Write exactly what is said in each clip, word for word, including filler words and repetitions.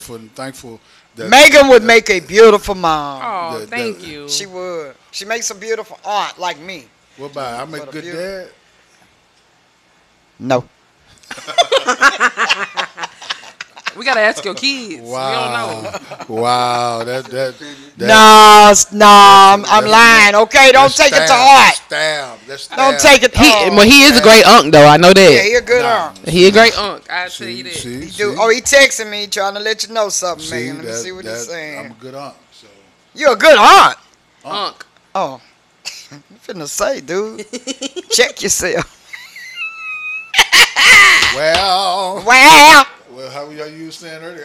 and thankful that Megan would that, make a beautiful mom. Oh, that, thank that you. She would. She makes a beautiful aunt like me. what about I make But a a good beautiful. dad? No. We gotta ask your kids. Wow. We don't know. Wow. That that, that No, s- no, I'm, I'm that's- lying. Okay, don't that's take it to stab, heart. Stab. That's stab. Don't take it. He, Oh, well, he is a great uncle though. I know yeah, that. he a good Nah. aunt. He a great uncle. I tell See, you that. see, He see, do. Oh, he texting me trying to let you know something, see, Megan. Let me that- see what he's that- saying. I'm a good aunt. So You a good aunt. Unc. Oh, you finna say, dude. Check yourself. well, Wow. well, how y'all you was saying earlier?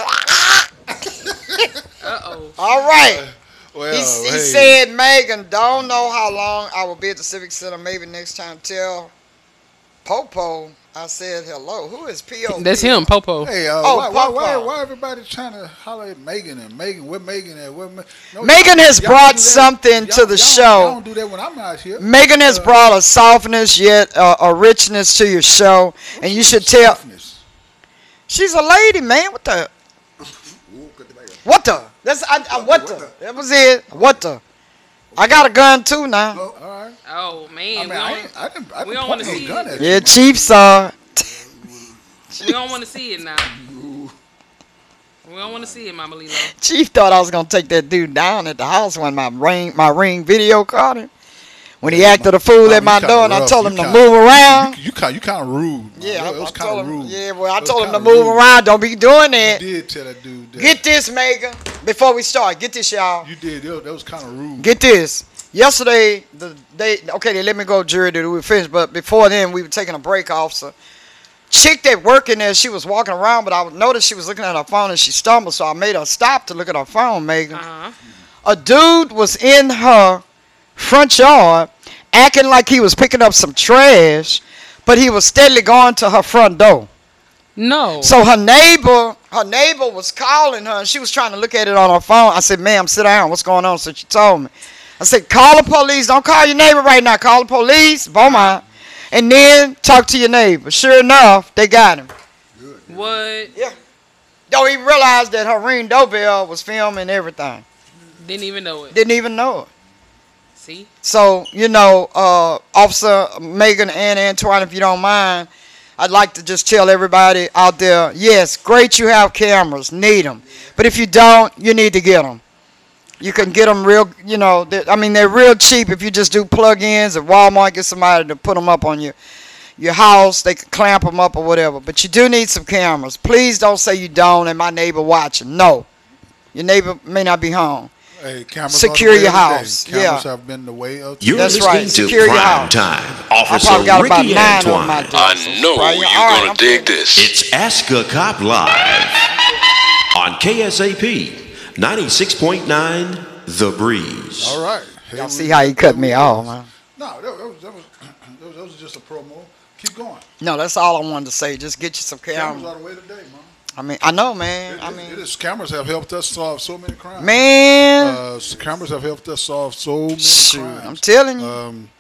Uh oh. All right. Well, He, he hey, said, Megan, don't know how long I will be at the Civic Center. Maybe next time. Tell Popo I said hello. Who is P O? That's him, Popo. Hey, uh, Oh, why, why, why, Papa. why everybody trying to holler at Megan and Megan? Where Megan at? Where Ma- no, Megan y'all- has y'all brought do that. something to Y'all- the y'all- show. Y'all don't do that when I'm not here. Megan has Uh, brought a softness yet uh, a richness to your show, and you should tell. Softness. She's a lady, man. What the? What the? That's I, I, what the? That was it. What the? I got a gun too now. Oh, all right. Oh I man, mean, we I, don't, ain't, I didn't, I we didn't don't point wanna no see gun it. at Yeah, you. Chief saw. we don't want to see it now. We don't want to see it, Mama Lilo. Chief thought I was gonna take that dude down at the house when my ring my ring video caught him. When he acted a fool Mama, at my you kinda door, and I rough. told You him to kinda- move around. You, you, kind, you kind of rude. Man. Yeah, it, I, was I kind told of him. rude. Yeah, well, I It was told him to kinda move rude. around. Don't be doing You that. did tell that dude that. Get this, Megan. Before we start, get this, y'all. You did. That was, that was kind of rude. Get this. Yesterday, the they okay, they let me go, jury duty. We finished, but before then, we were taking a break, officer. Chick that worked in there, she was walking around, but I noticed she was looking at her phone and she stumbled, so I made her stop to look at her phone, Megan. Uh huh. A dude was in her front yard acting like he was picking up some trash, but he was steadily going to her front door. No. So her neighbor, her neighbor was calling her, and she was trying to look at it on her phone. I said, "Ma'am, sit down. What's going on?" So she told me. I said, "Call the police. Don't call your neighbor right now. Call the police, Beaumont, and then talk to your neighbor." Sure enough, they got him. What? Don't even realize that her ring doorbell was filming everything. Didn't even know it. Didn't even know it. See? So, you know, uh, Officer Megan and Antoine, if you don't mind, I'd like to just tell everybody out there, yes, great you have cameras, need them. But if you don't, you need to get them. You can get them real, you know, I mean, they're real cheap if you just do plug-ins at Walmart, get somebody to put them up on your, your house. They can clamp them up or whatever. But you do need some cameras. Please don't say you don't and my neighbor watching. No. Your neighbor may not be home. Hey, cameras Secure are the way your of the day. house. Cameras Yeah. have been the way of. You're That's listening right. to Secure your Prime house. Time. I Officer probably got about Ricky nine on my Antoine. desk. I know Right, you're all right, gonna I'm dig finished. this. It's Ask a Cop Live on K S A P ninety-six point nine The Breeze. All right. Y'all see how he cut me off, man. No, that, that, was, that, was, that, was, that was just a promo. Keep going. No, that's all I wanted to say. Just get you some Cameras cameras. are the way today, man. I mean, I know, man. It, I it- mean, it is, cameras have helped us solve so many crimes. man. Uh, s- cameras have helped us solve so many Shoot, crimes. I'm telling you. Um,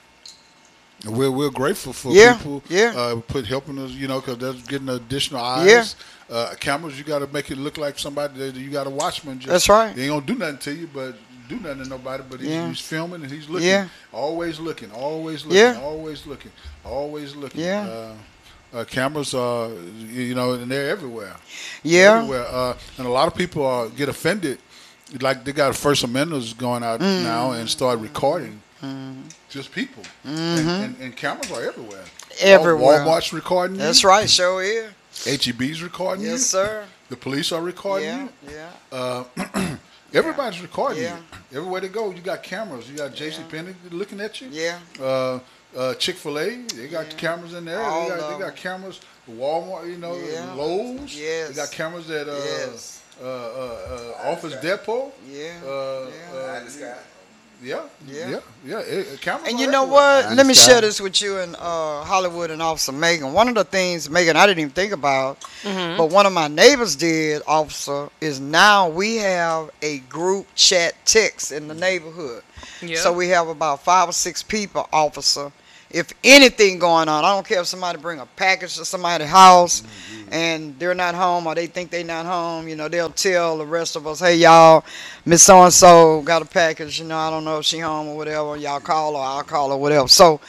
we're we're grateful for Yeah, people yeah. uh, put helping us, you know, because they're getting additional eyes. Yeah. Uh, cameras, you got to make it look like somebody that you got a watchman. Just, That's right. They ain't gonna do nothing to you, but do nothing to nobody. But he's, Yeah. he's filming and he's looking. Yeah. Always looking. Always looking. Yeah. Always looking. Always looking. Yeah. Uh, uh, cameras are, you know, and they're everywhere. Yeah. Everywhere. Uh, and a lot of people uh, get offended. Like they got First Amendments going out Mm. now and start recording Mm-hmm. just people. And, and, and cameras are everywhere. Everywhere. Wal- Walmart's recording That's you. right. Show here. H E B's recording you. Yes, sir. The police are recording Yeah. you. Yeah. Uh, everybody's recording Yeah. you. Everywhere they go, you got cameras. You got J C Penney looking at you. Yeah. Uh, uh, Chick-fil-A, they got cameras in there. All They got, of they them. got cameras. Walmart, you know, Yeah. Lowe's. Yes. They got cameras at uh, Yes. uh, uh, uh, Office Depot. Yeah. Uh, Yeah. uh, yeah. Yeah. Yeah. Yeah. It, cameras And are you know everywhere. what? Let me understand. share this with you and uh, Hollywood and Officer Megan. One of the things, Megan, I didn't even think about, but one of my neighbors did, Officer, is now we have a group chat text in the neighborhood. Yeah. So we have about five or six people, Officer, if anything going on. I don't care if somebody bring a package to somebody's house and they're not home or they think they're not home. You know, they'll tell the rest of us, hey, y'all, Miss So-and-so got a package. You know, I don't know if she home or whatever. Y'all call her, I'll call her, whatever. So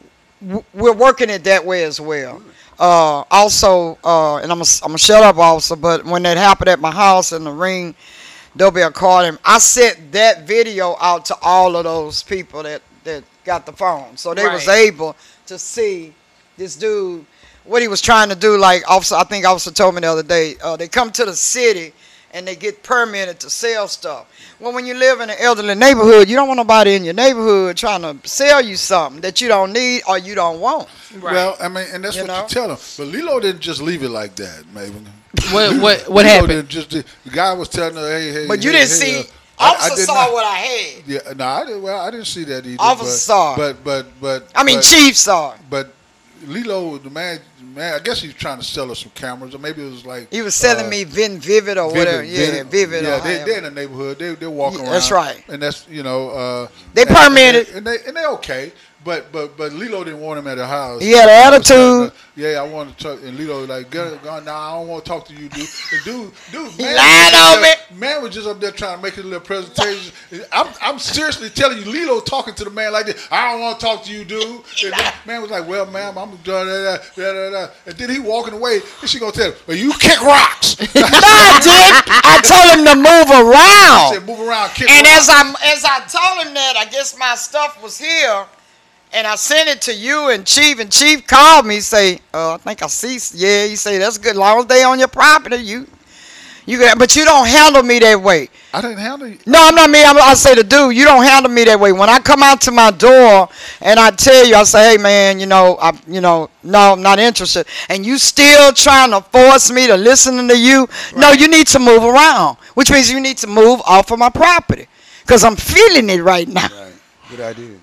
w- we're working it that way as well. Uh, also, uh, and I'm going I'm to shut up also, but when that happened at my house in the ring, there'll be a call. And I sent that video out to all of those people that, that got the phone. So they Right. was able to see this dude, what he was trying to do. Like officer, I think officer told me the other day, uh, they come to the city and they get permitted to sell stuff. Well, when you live in an elderly neighborhood, you don't want nobody in your neighborhood trying to sell you something that you don't need or you don't want. Right. Well, I mean, and that's You what know? you tell him. But Lilo didn't just leave it like that, Maven. What what what Lilo happened? didn't just the guy was telling her, hey, hey. But you hey, didn't hey, see, uh, I- I officer did saw not- what I had. Yeah, no, I didn't. Well, I didn't see that either. Officer but, saw it. But but but. I mean, but, chief saw it. But Lilo, the man, man, I guess he was trying to sell us some cameras, or maybe it was like He was selling uh, me Vin Vivid or whatever. Yeah, Vivid. Yeah, or they, however. they're in the neighborhood. They they're walking Yeah, around. that's right. And that's you know. Uh, They and- permitted. and, they, and they and they okay. But but but Lilo didn't want him at her house. He had an I was attitude. like, yeah, I want to talk. And Lilo was like, get go now. I don't want to talk to you, dude. And dude, dude, He man, lied was just on up there- man was just up there trying to make his little presentation. I'm I'm seriously telling you, Lilo talking to the man like this. I don't want to talk to you, dude. And the man was like, well, ma'am, I'm da da da da da da. And then he walking away, and she gonna tell him, well, you kick rocks. No, I did. I told him to move I around. said, move around, kick And rocks. as I as I told him that, I guess my stuff was here, and I sent it to you and Chief, and Chief called me, say, uh, I think I see. Yeah, he say that's good. Long as they on your property, you, you got. But you don't handle me that way. I didn't handle you. No, I'm not me. I'm, I say to dude, you don't handle me that way. When I come out to my door and I tell you, I say, hey man, you know, I, you know, no, I'm not interested, and you still trying to force me to listen to you. No, you need to move around, which means you need to move off of my property, cause I'm feeling it right now. Right. Good idea.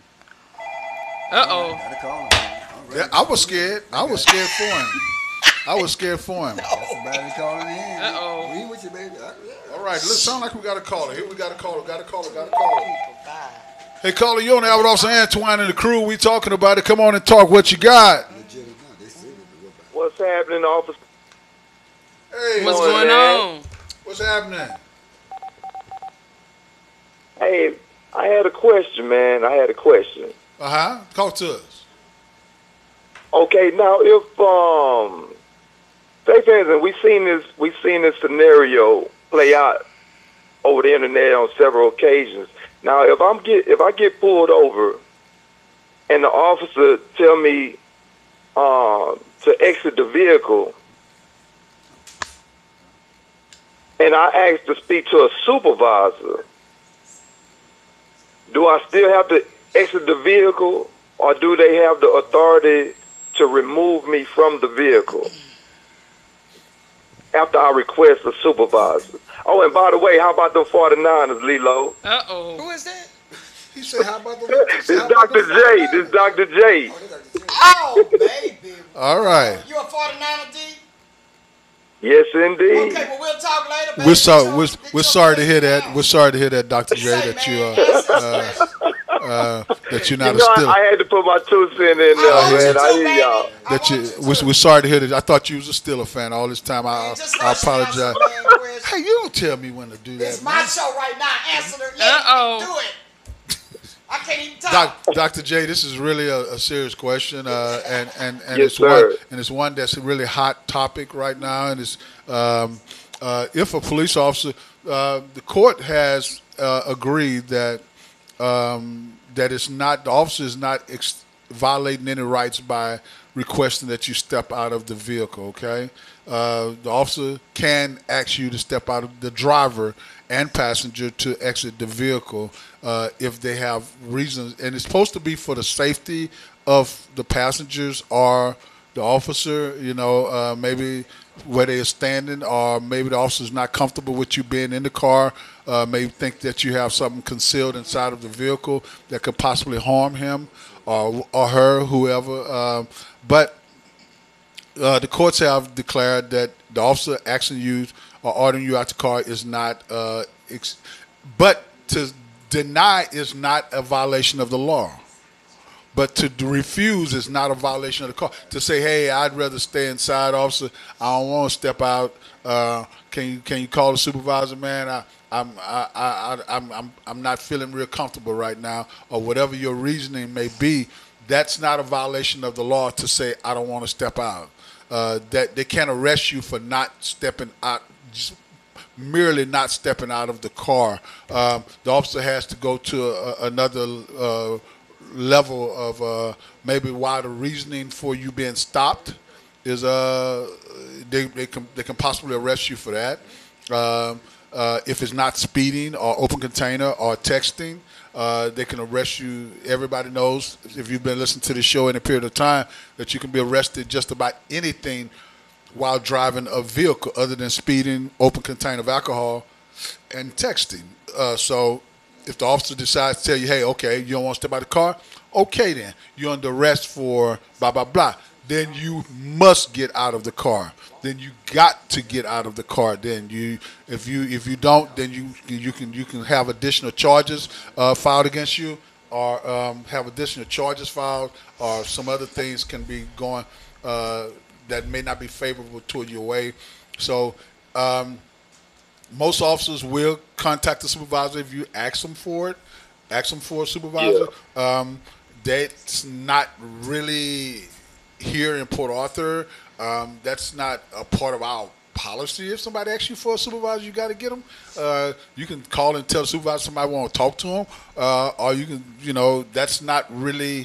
Uh oh. Gotta call him. Man. I'm Yeah, ready. I was scared. I was scared for him. I was scared for him. That's somebody calling in. Uh-oh. We with you, baby. I- yeah. All right, let's sound like we got a caller. Here we got a caller. Got a caller. Got a caller. Hey, caller, you on the Albert Officer Antoine and the crew. We talking about it. Come on and talk. What you got? Legit or not, they said it, but what about- What's happening, officer? Hey, What's Going going man. on? what's happening? Hey, I had a question, man. I had a question. Uh huh. Talk to us. Okay, now if um, say for instance, we seen this, we seen this scenario play out over the internet on several occasions. Now, if I'm get if I get pulled over, and the officer tell me uh, to exit the vehicle, and I ask to speak to a supervisor, do I still have to exit the vehicle, or do they have the authority to remove me from the vehicle after I request a supervisor? Oh, and by the way, how about them forty-niners, Lilo? Uh oh. Who is that? He said, "How about the?" This Doctor J. This Doctor J. Oh, baby. All right. You a forty-niner, D? Yes, indeed. Okay, well, we'll talk later, baby. We're sorry. Get We're, your- get we're your sorry to hear business that. out. We're sorry to hear that, Doctor J. Say, That you man, uh, answer uh, this uh, that you're You not know, a still. I, I had to put my two cent in there, I want man. you to, I hear baby. y'all. I That want you. you to. We're, we're sorry to hear that. I thought you was a Steeler fan all this time. I, Man, just I let you apologize. answer, man, question. Hey, you don't tell me when to do that, It's my man. show right now. Answer the. Let Uh-oh. me do it. I can't even talk. Doc, Doctor J, this is really a, a serious question, uh, and and, and Yes, it's one sir. and it's one that's a really hot topic right now. And it's um, uh, if a police officer, uh, the court has uh, agreed that um, that it's not the officer is not ex- violating any rights by requesting that you step out of the vehicle. Okay, uh, the officer can ask you to step out of the driver and passenger to exit the vehicle uh, if they have reasons, and it's supposed to be for the safety of the passengers or the officer. You know, uh, maybe where they are standing, or maybe the officer's not comfortable with you being in the car. Uh, maybe think that you have something concealed inside of the vehicle that could possibly harm him or or her, whoever. Um, but uh, the courts have declared that the officer asking you or ordering you out the car is not, uh, ex- but to deny is not a violation of the law. But to d- refuse is not a violation of the car. To say, "Hey, I'd rather stay inside, officer. I don't want to step out. Uh, can you can you call the supervisor, man? I, I'm I, I, I, I'm I'm I'm not feeling real comfortable right now," or whatever your reasoning may be. That's not a violation of the law to say, "I don't want to step out." Uh, that they can't arrest you for not stepping out. Just merely not stepping out of the car. Um, the officer has to go to a, another uh, level of uh, maybe why the reasoning for you being stopped is uh, they, they, can, they can possibly arrest you for that. Um, uh, if it's not speeding or open container or texting, uh, they can arrest you. Everybody knows, if you've been listening to the show in a period of time, that you can be arrested just about anything while driving a vehicle other than speeding, open container of alcohol, and texting. Uh, so if the officer decides to tell you, hey, okay, you don't want to step out of the car, okay then. You're under arrest for blah, blah, blah. Then you must get out of the car. Then you got to get out of the car. Then you, if you if you don't, then you you can you can have additional charges uh, filed against you, or um, have additional charges filed, or some other things can be going uh, that may not be favorable toward your way. So um, most officers will contact the supervisor if you ask them for it. Ask them for a supervisor. Yeah. Um, that's not really here in Port Arthur. Um, that's not a part of our policy. If somebody asks you for a supervisor, you got to get them. Uh, you can call and tell the supervisor somebody want to talk to them, uh, or you can, you know, that's not really.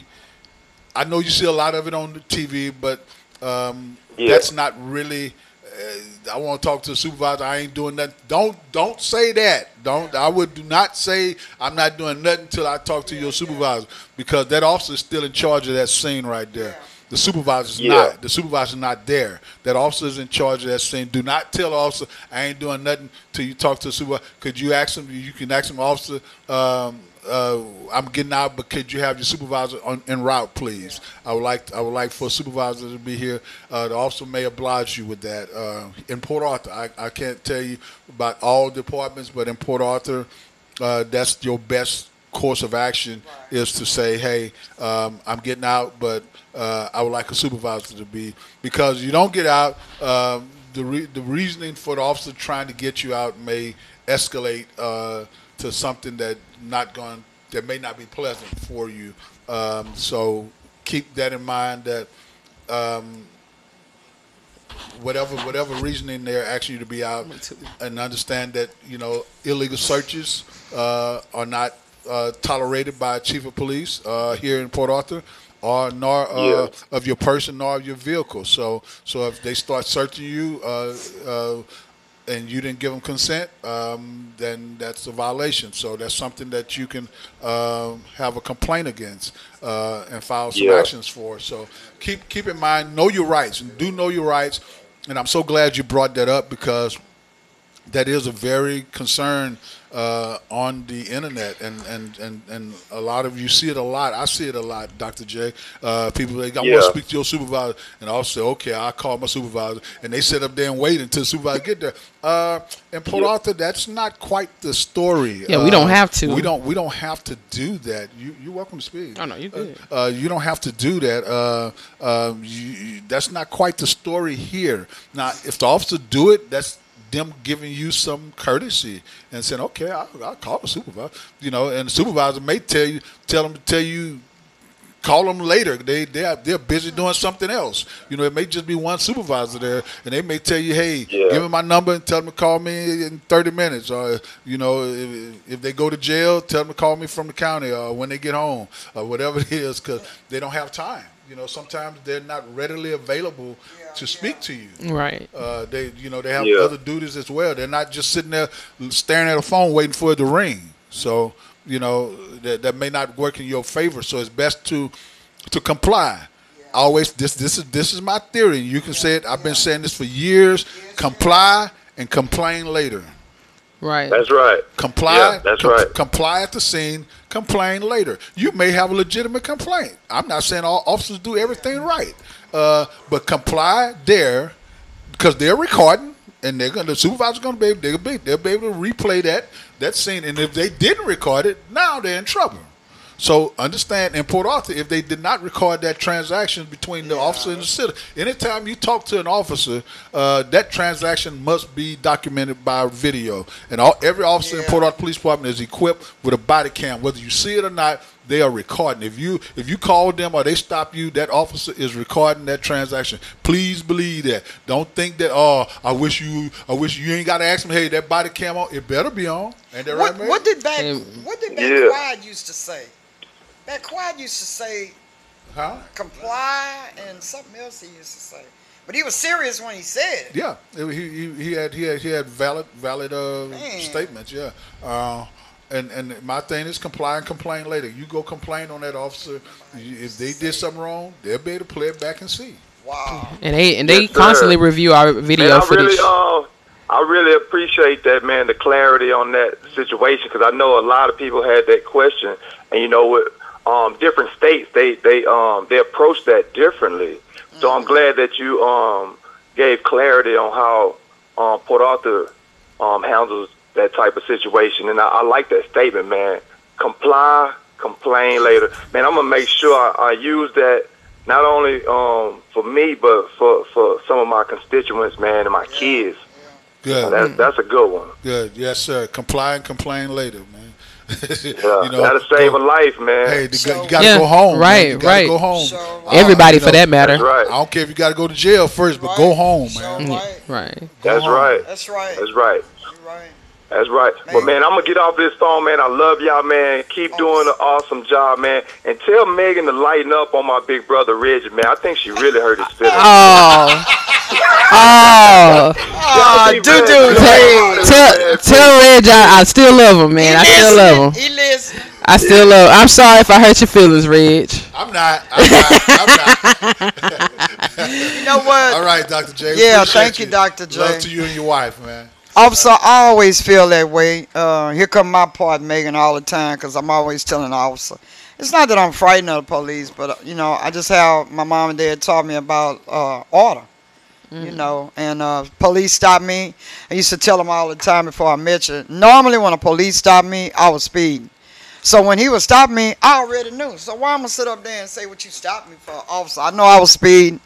I know you see a lot of it on the T V, but um, yeah. that's not really. Uh, I want to talk to the supervisor. I ain't doing nothing. Don't don't say that. Don't. I would do not say I'm not doing nothing until I talk to your supervisor, because that officer is still in charge of that scene right there. The supervisor's yeah. not. The supervisor's not there. That officer's in charge of that scene. Do not tell the officer, I ain't doing nothing till you talk to the supervisor. Could you ask him, you can ask him, officer, um, uh, I'm getting out, but could you have your supervisor on, en route, please? I would like I would like for a supervisor to be here. Uh, the officer may oblige you with that. Uh, in Port Arthur, I, I can't tell you about all departments, but in Port Arthur, uh, that's your best course of action is to say, hey, um, I'm getting out, but uh, I would like a supervisor to be, because you don't get out, um, the re the reasoning for the officer trying to get you out may escalate uh, to something that not going that may not be pleasant for you. Um, so keep that in mind, that um, whatever whatever reasoning they're asking you to be out, and understand that, you know, illegal searches uh, are not Uh, tolerated by a chief of police uh, here in Port Arthur, or nor uh, yeah. of your person nor of your vehicle. So, so if they start searching you uh, uh, and you didn't give them consent, um, then that's a violation. So that's something that you can uh, have a complaint against uh, and file some yeah. actions for. So keep keep in mind, know your rights, and do know your rights. And I'm so glad you brought that up, because that is a very concern uh, on the internet, and, and, and, and a lot of you see it a lot. I see it a lot, Doctor J. Uh, people, they I yeah. want to speak to your supervisor, and I'll say, okay, I'll call my supervisor, and they sit up there and wait until the supervisor get there. Uh, in Port yeah. Arthur, that's not quite the story. Yeah, we uh, don't have to. We don't. We don't have to do that. You, you're welcome to speak. Oh no, you good. Uh, uh, you don't have to do that. Uh, uh, you, you, that's not quite the story here. Now, if the officer do it, that's them giving you some courtesy and saying, okay, I'll, I'll call the supervisor, you know, and the supervisor may tell you, tell them to tell you, call them later. They they are, they're busy doing something else. You know, it may just be one supervisor there, and they may tell you, hey, yeah. give me my number and tell them to call me in thirty minutes. Or, you know, if, if they go to jail, tell them to call me from the county, or when they get home, or whatever it is, because they don't have time. You know, sometimes they're not readily available yeah, to speak yeah. to you. Right. Uh, they, you know, they have yeah. other duties as well. They're not just sitting there staring at a phone waiting for it to ring. So, you know, that, that may not work in your favor. So it's best to to comply. Yeah. Always, this this is this is my theory. You can yeah. say it. I've been saying this for years. Comply and complain later. Right. That's right. Comply. Yeah, that's com right. Comply at the scene. Complain later. You may have a legitimate complaint. I'm not saying all officers do everything right, uh, but comply there, because they're recording, and they're gonna. The supervisor's gonna be able. They'll be. They'll be able to replay that that scene. And if they didn't record it, now they're in trouble. So understand in Port Arthur, if they did not record that transaction between the Yeah. officer and the citizen, anytime you talk to an officer, uh, that transaction must be documented by video. And all, every officer in Yeah. Port Arthur Police Department is equipped with a body cam, whether you see it or not. They are recording. If you if you call them or they stop you, that officer is recording that transaction. Please believe that. Don't think that. Oh, I wish you. I wish you ain't got to ask them. Hey, that body cam on. It better be on. Ain't that What, right, man? what did back And- What did back Yeah. Quad used to say? Back Quad used to say Huh? comply and something else he used to say. But he was serious when he said it. Yeah, it- he, he he had he had he had valid valid uh, Man. statements. Yeah, uh, and and my thing is comply and complain later. You go complain on that officer. You- If they did something wrong, they'll be able to play it back and see. Wow. And they and they Yes, sir. constantly review our video Man, I footage. really, uh, I really appreciate that, man, the clarity on that situation, because I know a lot of people had that question, and you know, with um, different states, they they um they approach that differently. So I'm glad that you um gave clarity on how um, Port Arthur um handles that type of situation, and I, I like that statement, man. Comply, complain later, man. I'm gonna make sure I, I use that. Not only um, for me, but for, for some of my constituents, man, and my kids. Good, That's, that's a good one. good. Yes, sir. Comply and complain later, man. Yeah, You know, that'll save go- a life, man. Hey, the, So- you got to Yeah, go home. man. right, You gotta right. Go home. So- Uh, Everybody you for know, that matter. That's right. I don't care if you got to go to jail first, but Right. go home, So, man. right. Right. Go That's home. right. That's right. That's right. You're right. That's right. But man, I'm gonna get off this phone, man. I love y'all, man. Keep doing an awesome job, man. And tell Megan to lighten up on my big brother Reggie, man. I think she really hurt his feelings. Oh. Oh. Ah, He do really- do. Hey, Tell tell Reg I, I still love him, man. I still love him. He listen. I still love. I'm sorry if I hurt your feelings, Reg. I'm not. I'm not. I'm not. You know what? All right, Doctor J. Yeah, Appreciate thank you, Doctor J. Love to you and your wife, man. Officer, I always feel that way. Uh, here come my part, Megan, all the time, because I'm always telling the officer. It's not that I'm frightened of the police, but, uh, you know, I just have my mom and dad taught me about uh, order, you know, and uh, police stop me. I used to tell them all the time before I met you. Normally, when a police stop me, I was speeding. So when he would stop me, I already knew. So why am I going to sit up there and say what you stopped me for, officer? I know I was speeding.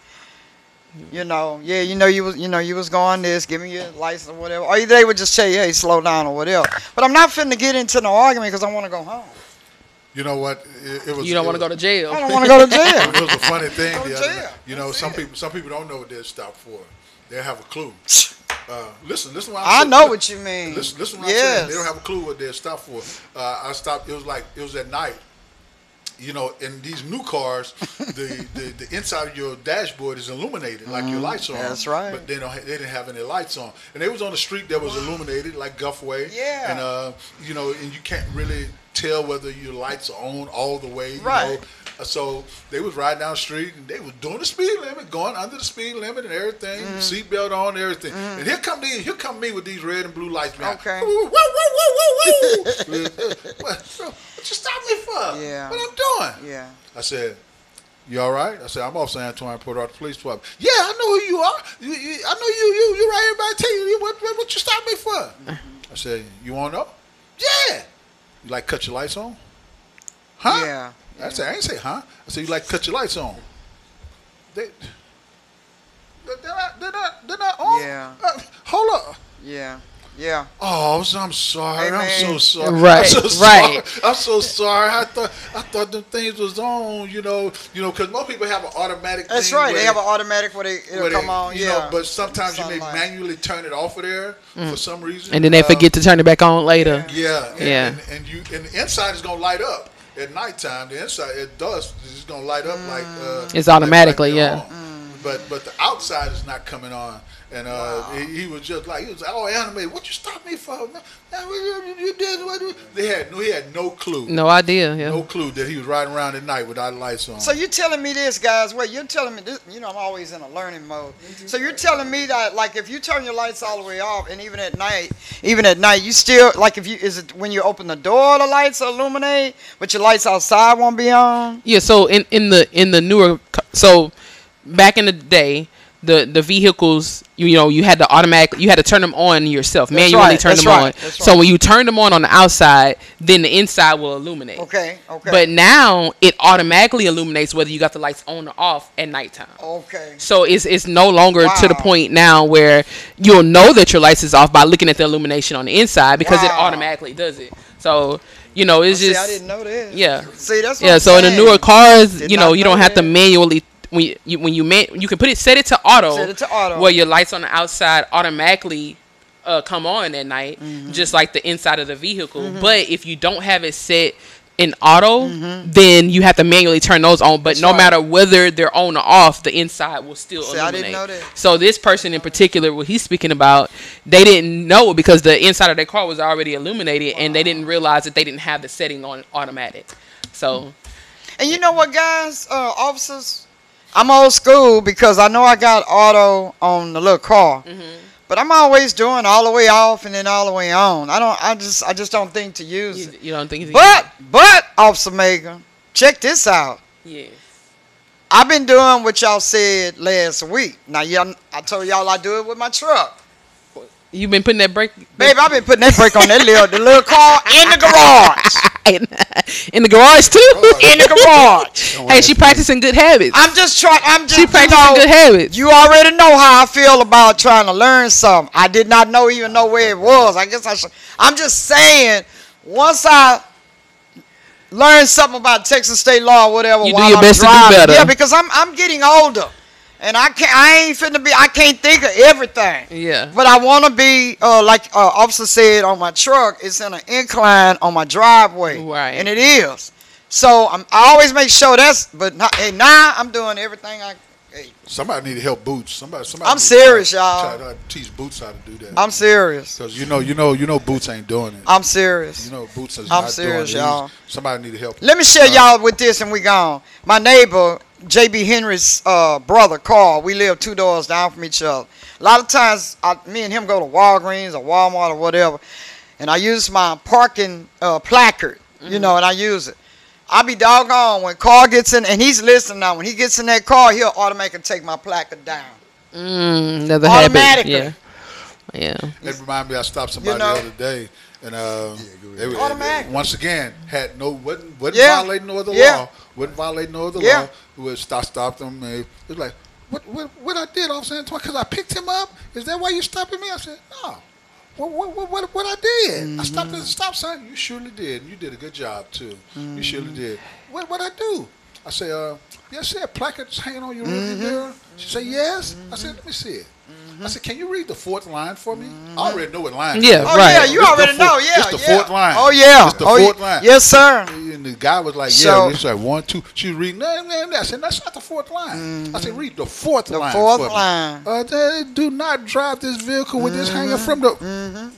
You know, yeah, you know you was, you know you was going this, give me your license or whatever. Or they would just tell you, hey, slow down or whatever. But I'm not finna get into no argument because I want to go home. You know what? It, it was. You don't it want to was- go to jail. I don't want to go to jail. It was a funny thing Go to the other jail. night. You know, That's some it. people some people don't know what they're stopped for. They have a clue. Uh, listen, listen. What I'm I saying. know what you mean. Listen, listen. What I'm Yes. saying. They don't have a clue what they're stopped for. Uh, I stopped. It was like it was at night. You know, in these new cars, the, the, the inside of your dashboard is illuminated, like your lights are on. That's right. But they don't. ha- They didn't have any lights on, and they was on the street that was illuminated, like Guffway. Yeah. And uh, you know, and you can't really tell whether your lights are on all the way. You Right. Know? Uh, So they was riding down the street and they was doing the speed limit, going under the speed limit and everything, Mm-hmm. seatbelt on, and everything. And here come these, here come me with these red and blue lights. Man. Okay. Woo, woo, woo, woo, woo, woo. what, what you stop me for? Yeah. What I'm doing? Yeah. I said, you all right? I said, I'm Officer Antoine Port Arthur Police Department. Yeah, I know who you are. You, you, I know you, you, you right. Everybody tell you, what, what, what you stop me for? I said, you want to know? Yeah. You like cut your lights on? Huh? Yeah. I said, I ain't say, huh? I said, you like cut your lights on? They, they're not, they're not, they're not on? Yeah. Uh, hold up. Yeah. Yeah. Oh, I'm sorry. Hey, I'm man. so sorry. Right, I'm so right. Sorry. I'm so sorry. I thought I thought them things was on. You know, you know, because most people have an automatic. That's thing right. where They have an automatic where they it'll where come they- on. you Yeah. know, but sometimes you may Sunlight. manually turn it off of there for some reason. And then they Uh, forget to turn it back on later. Yeah. And, Yeah. And, and you and the inside is gonna light up at nighttime. The inside at dusk is gonna light up like uh, It's like- automatically, like yeah. they're on. But but the outside is not coming on. And uh, he, he was just like he was like, oh, animated. What you stop me for? Man, Man, what you, you did what you-" They had no. He had no clue. No idea. Yeah. No clue that he was riding around at night without lights on. So you're telling me this, guys? Wait, you're telling me this? You know, I'm always in a learning mode. So you're telling me that, like, if you turn your lights all the way off, and even at night, even at night, you still like if you is it when you open the door, the lights illuminate, but your lights outside won't be on? Yeah. So in, in the in the newer, co- so back in the day, the the vehicles, you, you know, you had to automatic, you had to turn them on yourself, That's manually right, turn that's them right, on. that's So right. when you turn them on on the outside, then the inside will illuminate. Okay, okay. But now it automatically illuminates whether you got the lights on or off at nighttime. Okay. So it's it's no longer to the Wow. point now where you'll know that your lights is off by looking at the illumination on the inside because it Wow. automatically does it. So, you know, it's See, just I didn't know that. yeah. See, that's what Yeah, I'm so in the saying. newer cars, Did you not know, you know don't have to that. manually when you, you when you man, you can put it set it to auto, Set it to auto. where your lights on the outside automatically uh, come on at night, Mm-hmm. just like the inside of the vehicle. But if you don't have it set in auto, then you have to manually turn those on. But Mm-hmm. That's no right. matter whether they're on or off, the inside will still See, I illuminate. didn't know that. So this person in particular, what he's speaking about, they didn't know because the inside of their car was already illuminated, and they didn't realize that they didn't have the setting on automatic. So. And you know what, guys, uh, officers? I'm old school because I know I got auto on the little car, but I'm always doing all the way off and then all the way on. I don't. I just. I just don't think to use You, it. you don't think? But, but, Officer Megan, check this out. yeah. I've been doing what y'all said last week. Now, y'all, I told y'all I do it with my truck. You've been putting that brake, Baby, I've been putting that brake on that little, the little car in the garage. in, in the garage too. In the garage. Hey, she practicing good habits. I'm just trying. I'm just. She you practicing know, good habits. You already know how I feel about trying to learn something. I did not know even know where it was. I guess I should. I'm just saying, once I learn something about Texas state law or whatever, You do while your I'm best to do driving, better. yeah, because I'm I'm getting older, and I can't. I ain't finna be. I can't think of everything. Yeah. But I want to be, uh, like uh, Officer said, on my truck, it's in an incline on my driveway. Right. And it is. So I'm, I always make sure that's, but not, hey, now I'm doing everything I, hey, Somebody need to help Boots. Somebody, somebody. I'm need to serious, try- y'all. Try to teach Boots how to do that. I'm serious. Because you know, you know, you know, Boots ain't doing it. I'm serious. You know, Boots is I'm not serious, doing it. y'all. He's- Somebody need to help. Let me share Uh, y'all with this and we gone. My neighbor, J B Henry's uh, brother, Carl, we live two doors down from each other. A lot of times, I, me and him go to Walgreens or Walmart or whatever, and I use my parking uh, placard, you know, and I use it. I be doggone when Carl gets in, and he's listening now. When he gets in that car, he'll automatically take my placard down. Mm, another habit. Automatically. Yeah. Yeah. It reminded me, I stopped somebody know. the other day, and uh, they, were- Automatic. they once again had no wasn't, wasn't Yeah. violating no other Yeah. law, wasn't violating no other Yeah. law. We would stop stop them. And it was like, what what what I did, Officer Antoine, because I picked him up. Is that why you stopping me? I said, no. What what what what, what I did? Mm-hmm. I stopped at the stop sign. You surely did. You did a good job too. Mm-hmm. You surely did. What what I do? I say, uh, yes, that placards hanging on your rearview Mm-hmm. mirror. She said, yes. I said, let me see it. I said, can you read the fourth line for me? I already know what line. Yeah, it is. Oh, right. yeah, you It's the already fourth- know, yeah. It's the yeah. fourth line. Oh, yeah. It's the oh, fourth yeah. line. Yes, sir. And the guy was like, So- yeah. It's like one, two. She was reading that, and that. I said, that's not the fourth line. I said, read the fourth The line. fourth for me. line. Uh, they do not drive this vehicle with this hanging from the.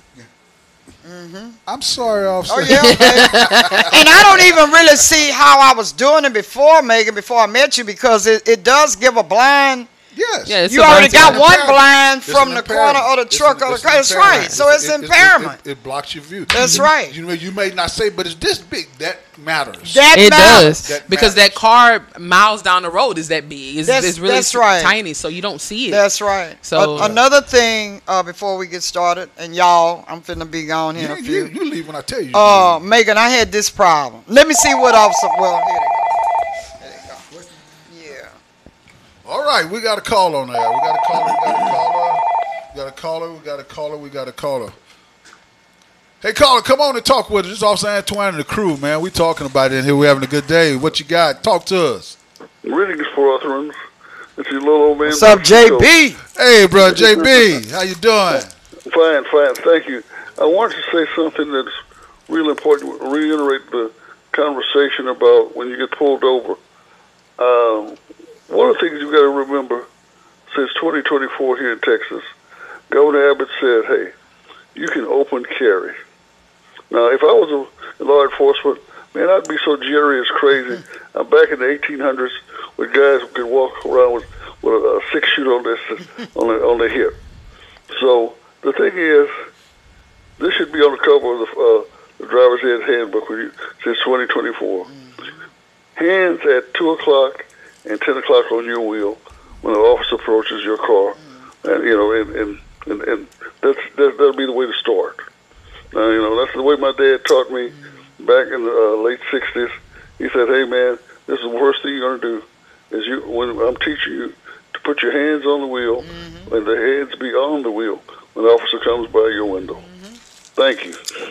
I'm sorry, officer. Oh, yeah. Okay. And I don't even really see how I was doing it before, Megan, before I met you, because it, it does give a blind. Yes. Yeah, it's You a already blind got spot. one impairment. blind It's from an the corner impairment. of the It's truck. an- of it's the an car. That's impairment. right. So it's it- it- it- impairment. It, it blocks your view. That's You- right. You know, you may not say, but it's this big. That matters. That It matters. does That because matters. that car miles down the road is that big. It's, That's- it's really that's right. tiny, so you don't see it. That's right. So- A- another thing uh, before we get started, and y'all, I'm finna be gone here in a you, few. you, you leave when I tell you. you Uh, leave. Megan, I had this problem. Let me see what officer. Well, here they go. There they go. Yeah. All right, we got a call on there. We got a caller. We got a caller. We got a caller. We got a caller. We got a caller. Hey, caller, come on and talk with us. This is Officer Antoine and the crew, man. We talking about it in here. We having a good day. What you got? Talk to us. Greetings, Frothrans. It's your little old man. What's up, J B? Hey, bro, J B, how you doing? Fine, fine. Thank you. I wanted to say something that's real important. Reiterate the conversation about when you get pulled over. Um, one of the things you got to remember, since twenty twenty-four here in Texas, Governor Abbott said, "Hey, you can open carry." Now, if I was a law enforcement, man, I'd be so jittery as crazy. I'm back in the eighteen hundreds with guys who could walk around with, with a, a six shooter on their on their, on their hip. So the thing is, this should be on the cover of the, uh, the driver's ed handbook with you, since twenty twenty-four. Hands at two o'clock and ten o'clock on your wheel when an officer approaches your car, and you know, and and, and, and that's that, that'll be the way to start. Now, you know, that's the way my dad taught me back in the uh, late sixties. He said, "Hey, man, this is the worst thing you're gonna do is you when I'm teaching you to put your hands on the wheel mm-hmm. and the hands be on the wheel when the officer comes by your window." Mm-hmm. Thank you.